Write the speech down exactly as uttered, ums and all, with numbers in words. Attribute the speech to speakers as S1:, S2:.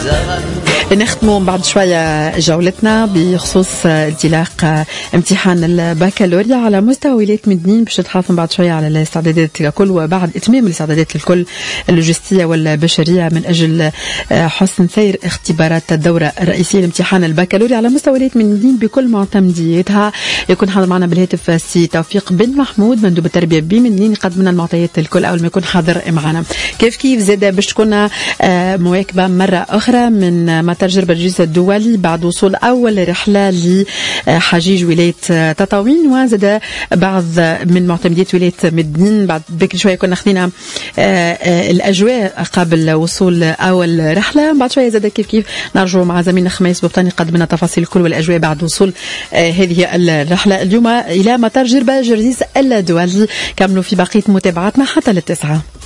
S1: نختموا بعد شوية جولتنا بخصوص انطلاق امتحان البكالوريا على مستوى ولاية مدنين، باش نتحاثم بعد شوية على الاستعدادات الكل وبعد إتمام الاستعدادات الكل اللوجستية والبشرية من أجل حسن سير اختبارات الدورة الرئيسية لامتحان البكالوريا على مستوى ولاية مدنين بكل معتمدياتها. يكون حاضر معنا بالهاتف السي توفيق بن محمود مندوب التربية بمدنين يقدم لنا المعطيات الكل أول ما يكون حاضر معنا. كيف كيف زاد باش تكون مواكبة مرة أخرى من مطار جربجيس الدولي بعد وصول أول رحلة لحجيج ولاية تطاوين، وزاد بعض من معتمديات ولاية مدنين. بعد بكري شوية كنا خذينا الأجواء قبل وصول أول رحلة، بعد شوية زاد كيف كيف نرجو مع زميلنا خميس بوطاني يقدم لنا تفاصيل الكل والأجواء بعد وصول هذه الرحلة اليوم إلى مطار جربجيس الدولي. كملوا في بقية متابعاتنا حتى للتسعة.